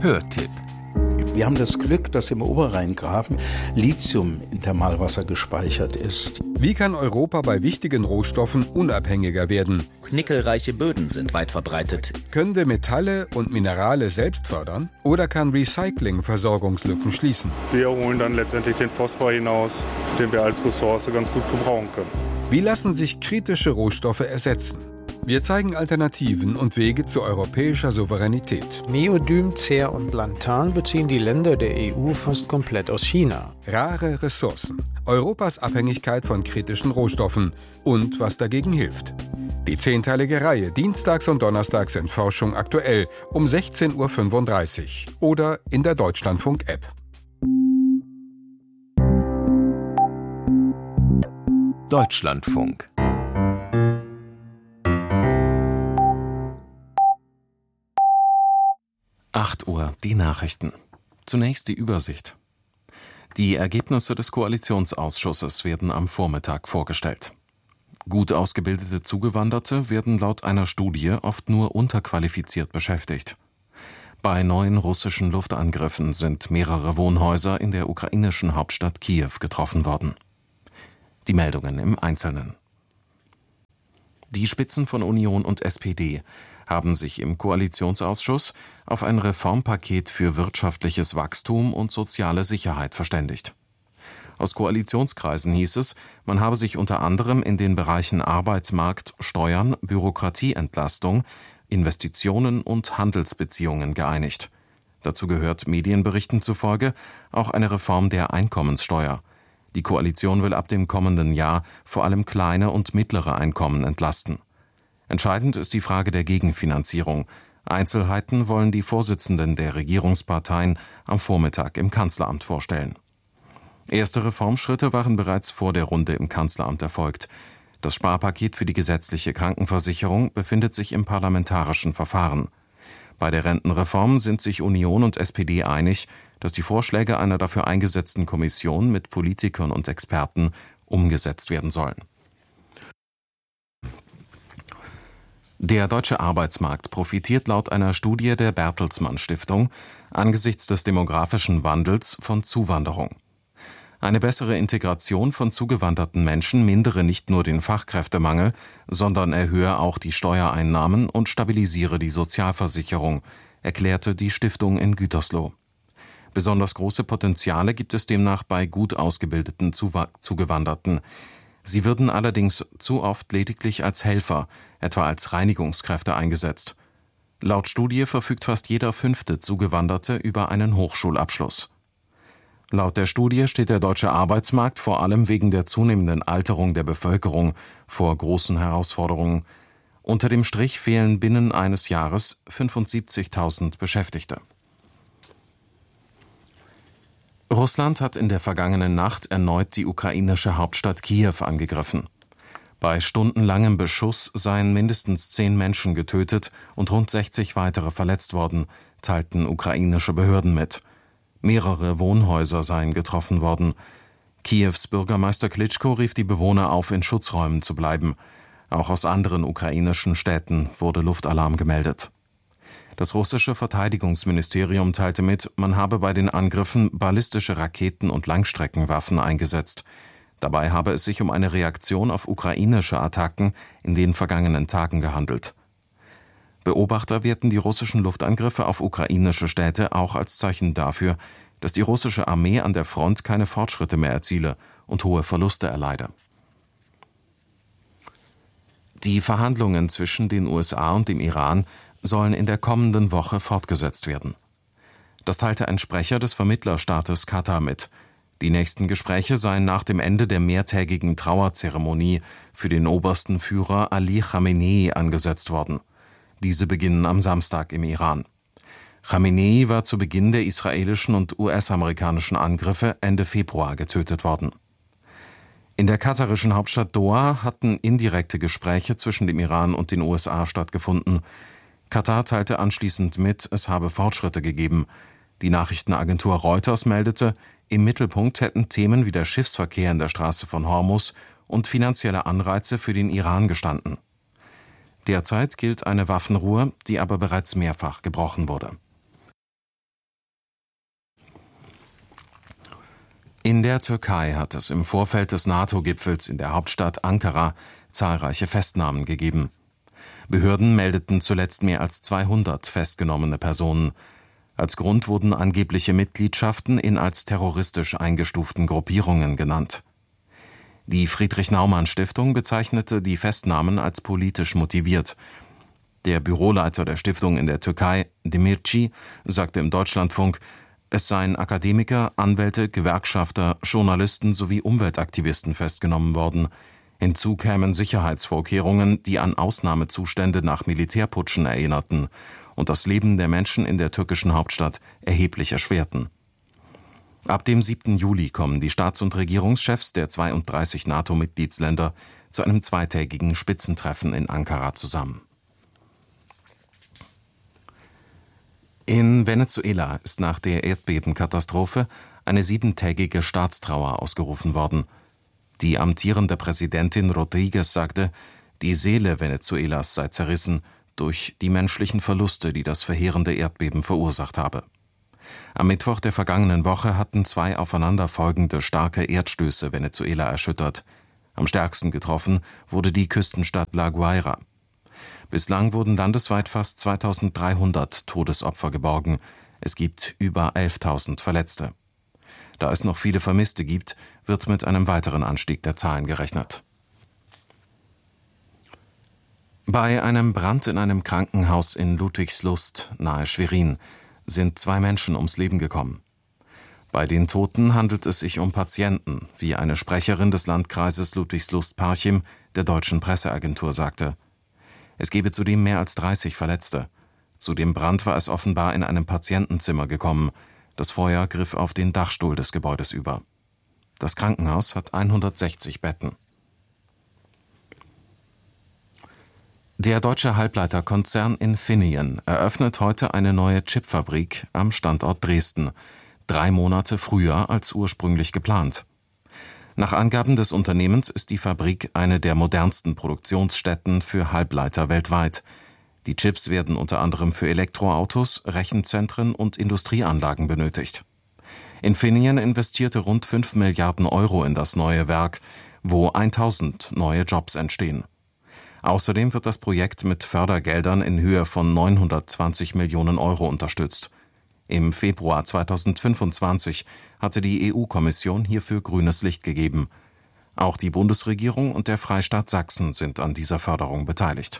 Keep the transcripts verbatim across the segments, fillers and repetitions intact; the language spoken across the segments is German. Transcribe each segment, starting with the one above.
Hörtipp. Wir haben das Glück, dass im Oberrheingraben Lithium in Thermalwasser gespeichert ist. Wie kann Europa bei wichtigen Rohstoffen unabhängiger werden? Nickelreiche Böden sind weit verbreitet. Können wir Metalle und Minerale selbst fördern? Oder kann Recycling Versorgungslücken schließen? Wir holen dann letztendlich den Phosphor hinaus, den wir als Ressource ganz gut gebrauchen können. Wie lassen sich kritische Rohstoffe ersetzen? Wir zeigen Alternativen und Wege zu europäischer Souveränität. Neodym, Cer und Lantan beziehen die Länder der E U fast komplett aus China. Rare Ressourcen, Europas Abhängigkeit von kritischen Rohstoffen und was dagegen hilft. Die zehnteilige Reihe dienstags und donnerstags in Forschung aktuell um sechzehn Uhr fünfunddreißig oder in der Deutschlandfunk-App. Deutschlandfunk. acht Uhr, die Nachrichten. Zunächst die Übersicht. Die Ergebnisse des Koalitionsausschusses werden am Vormittag vorgestellt. Gut ausgebildete Zugewanderte werden laut einer Studie oft nur unterqualifiziert beschäftigt. Bei neuen russischen Luftangriffen sind mehrere Wohnhäuser in der ukrainischen Hauptstadt Kiew getroffen worden. Die Meldungen im Einzelnen. Die Spitzen von Union und S P D haben sich im Koalitionsausschuss auf ein Reformpaket für wirtschaftliches Wachstum und soziale Sicherheit verständigt. Aus Koalitionskreisen hieß es, man habe sich unter anderem in den Bereichen Arbeitsmarkt, Steuern, Bürokratieentlastung, Investitionen und Handelsbeziehungen geeinigt. Dazu gehört Medienberichten zufolge auch eine Reform der Einkommenssteuer. Die Koalition will ab dem kommenden Jahr vor allem kleine und mittlere Einkommen entlasten. Entscheidend ist die Frage der Gegenfinanzierung. Einzelheiten wollen die Vorsitzenden der Regierungsparteien am Vormittag im Kanzleramt vorstellen. Erste Reformschritte waren bereits vor der Runde im Kanzleramt erfolgt. Das Sparpaket für die gesetzliche Krankenversicherung befindet sich im parlamentarischen Verfahren. Bei der Rentenreform sind sich Union und S P D einig, dass die Vorschläge einer dafür eingesetzten Kommission mit Politikern und Experten umgesetzt werden sollen. Der deutsche Arbeitsmarkt profitiert laut einer Studie der Bertelsmann Stiftung angesichts des demografischen Wandels von Zuwanderung. Eine bessere Integration von zugewanderten Menschen mindere nicht nur den Fachkräftemangel, sondern erhöhe auch die Steuereinnahmen und stabilisiere die Sozialversicherung, erklärte die Stiftung in Gütersloh. Besonders große Potenziale gibt es demnach bei gut ausgebildeten Zuwa- Zugewanderten. Sie würden allerdings zu oft lediglich als Helfer, etwa als Reinigungskräfte eingesetzt. Laut Studie verfügt fast jeder fünfte Zugewanderte über einen Hochschulabschluss. Laut der Studie steht der deutsche Arbeitsmarkt vor allem wegen der zunehmenden Alterung der Bevölkerung vor großen Herausforderungen. Unter dem Strich fehlen binnen eines Jahres fünfundsiebzigtausend Beschäftigte. Russland hat in der vergangenen Nacht erneut die ukrainische Hauptstadt Kiew angegriffen. Bei stundenlangem Beschuss seien mindestens zehn Menschen getötet und rund sechzig weitere verletzt worden, teilten ukrainische Behörden mit. Mehrere Wohnhäuser seien getroffen worden. Kiews Bürgermeister Klitschko rief die Bewohner auf, in Schutzräumen zu bleiben. Auch aus anderen ukrainischen Städten wurde Luftalarm gemeldet. Das russische Verteidigungsministerium teilte mit, man habe bei den Angriffen ballistische Raketen und Langstreckenwaffen eingesetzt. Dabei habe es sich um eine Reaktion auf ukrainische Attacken in den vergangenen Tagen gehandelt. Beobachter werten die russischen Luftangriffe auf ukrainische Städte auch als Zeichen dafür, dass die russische Armee an der Front keine Fortschritte mehr erziele und hohe Verluste erleide. Die Verhandlungen zwischen den U S A und dem Iran sollen in der kommenden Woche fortgesetzt werden. Das teilte ein Sprecher des Vermittlerstaates Katar mit. Die nächsten Gespräche seien nach dem Ende der mehrtägigen Trauerzeremonie für den obersten Führer Ali Khamenei angesetzt worden. Diese beginnen am Samstag im Iran. Khamenei war zu Beginn der israelischen und U S-amerikanischen Angriffe Ende Februar getötet worden. In der katarischen Hauptstadt Doha hatten indirekte Gespräche zwischen dem Iran und den U S A stattgefunden. Katar teilte anschließend mit, es habe Fortschritte gegeben. Die Nachrichtenagentur Reuters meldete, im Mittelpunkt hätten Themen wie der Schiffsverkehr in der Straße von Hormuz und finanzielle Anreize für den Iran gestanden. Derzeit gilt eine Waffenruhe, die aber bereits mehrfach gebrochen wurde. In der Türkei hat es im Vorfeld des NATO-Gipfels in der Hauptstadt Ankara zahlreiche Festnahmen gegeben. Behörden meldeten zuletzt mehr als zweihundert festgenommene Personen. Als Grund wurden angebliche Mitgliedschaften in als terroristisch eingestuften Gruppierungen genannt. Die Friedrich-Naumann-Stiftung bezeichnete die Festnahmen als politisch motiviert. Der Büroleiter der Stiftung in der Türkei, Demirci, sagte im Deutschlandfunk, es seien Akademiker, Anwälte, Gewerkschafter, Journalisten sowie Umweltaktivisten festgenommen worden. Hinzu kämen Sicherheitsvorkehrungen, die an Ausnahmezustände nach Militärputschen erinnerten und das Leben der Menschen in der türkischen Hauptstadt erheblich erschwerten. Ab dem siebten Juli kommen die Staats- und Regierungschefs der zweiunddreißig NATO-Mitgliedsländer zu einem zweitägigen Spitzentreffen in Ankara zusammen. In Venezuela ist nach der Erdbebenkatastrophe eine siebentägige Staatstrauer ausgerufen worden. Die amtierende Präsidentin Rodríguez sagte, die Seele Venezuelas sei zerrissen durch die menschlichen Verluste, die das verheerende Erdbeben verursacht habe. Am Mittwoch der vergangenen Woche hatten zwei aufeinanderfolgende starke Erdstöße Venezuela erschüttert. Am stärksten getroffen wurde die Küstenstadt La Guaira. Bislang wurden landesweit fast zweitausenddreihundert Todesopfer geborgen. Es gibt über elftausend Verletzte. Da es noch viele Vermisste gibt, wird mit einem weiteren Anstieg der Zahlen gerechnet. Bei einem Brand in einem Krankenhaus in Ludwigslust nahe Schwerin sind zwei Menschen ums Leben gekommen. Bei den Toten handelt es sich um Patienten, wie eine Sprecherin des Landkreises Ludwigslust-Parchim der deutschen Presseagentur sagte. Es gebe zudem mehr als dreißig Verletzte. Zu dem Brand war es offenbar in einem Patientenzimmer gekommen. Das Feuer griff auf den Dachstuhl des Gebäudes über. Das Krankenhaus hat hundertsechzig Betten. Der deutsche Halbleiterkonzern Infineon eröffnet heute eine neue Chipfabrik am Standort Dresden, drei Monate früher als ursprünglich geplant. Nach Angaben des Unternehmens ist die Fabrik eine der modernsten Produktionsstätten für Halbleiter weltweit. Die Chips werden unter anderem für Elektroautos, Rechenzentren und Industrieanlagen benötigt. Infineon investierte rund fünf Milliarden Euro in das neue Werk, wo tausend neue Jobs entstehen. Außerdem wird das Projekt mit Fördergeldern in Höhe von neunhundertzwanzig Millionen Euro unterstützt. Im Februar zweitausendfünfundzwanzig hatte die E U-Kommission hierfür grünes Licht gegeben. Auch die Bundesregierung und der Freistaat Sachsen sind an dieser Förderung beteiligt.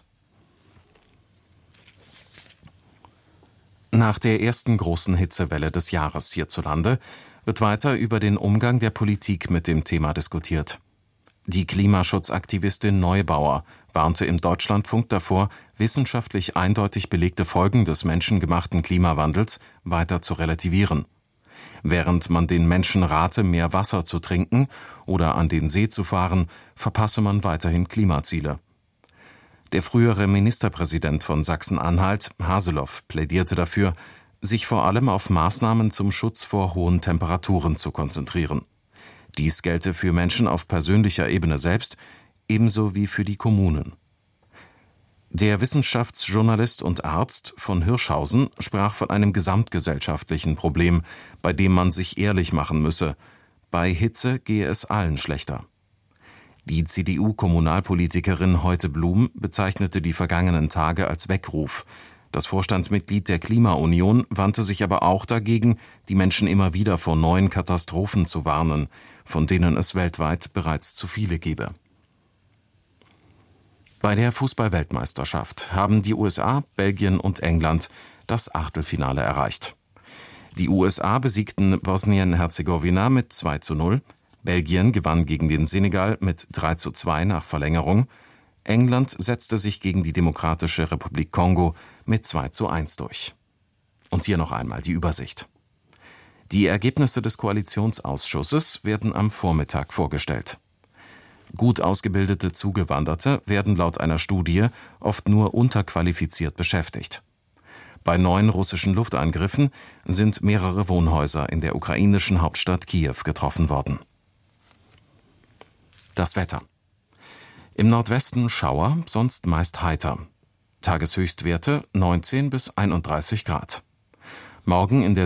Nach der ersten großen Hitzewelle des Jahres hierzulande wird weiter über den Umgang der Politik mit dem Thema diskutiert. Die Klimaschutzaktivistin Neubauer warnte im Deutschlandfunk davor, wissenschaftlich eindeutig belegte Folgen des menschengemachten Klimawandels weiter zu relativieren. Während man den Menschen rate, mehr Wasser zu trinken oder an den See zu fahren, verpasse man weiterhin Klimaziele. Der frühere Ministerpräsident von Sachsen-Anhalt, Haseloff, plädierte dafür, sich vor allem auf Maßnahmen zum Schutz vor hohen Temperaturen zu konzentrieren. Dies gelte für Menschen auf persönlicher Ebene selbst, ebenso wie für die Kommunen. Der Wissenschaftsjournalist und Arzt von Hirschhausen sprach von einem gesamtgesellschaftlichen Problem, bei dem man sich ehrlich machen müsse. Bei Hitze gehe es allen schlechter. Die C D U-Kommunalpolitikerin Heute Blum bezeichnete die vergangenen Tage als Weckruf. Das Vorstandsmitglied der Klimaunion wandte sich aber auch dagegen, die Menschen immer wieder vor neuen Katastrophen zu warnen, von denen es weltweit bereits zu viele gebe. Bei der Fußball-Weltmeisterschaft haben die U S A, Belgien und England das Achtelfinale erreicht. Die U S A besiegten Bosnien-Herzegowina mit zwei zu null, Belgien gewann gegen den Senegal mit drei zu zwei nach Verlängerung, England setzte sich gegen die Demokratische Republik Kongo mit zwei zu eins durch. Und hier noch einmal die Übersicht. Die Ergebnisse des Koalitionsausschusses werden am Vormittag vorgestellt. Gut ausgebildete Zugewanderte werden laut einer Studie oft nur unterqualifiziert beschäftigt. Bei neun russischen Luftangriffen sind mehrere Wohnhäuser in der ukrainischen Hauptstadt Kiew getroffen worden. Das Wetter. Im Nordwesten Schauer, sonst meist heiter. Tageshöchstwerte neunzehn bis einunddreißig Grad. Morgen in der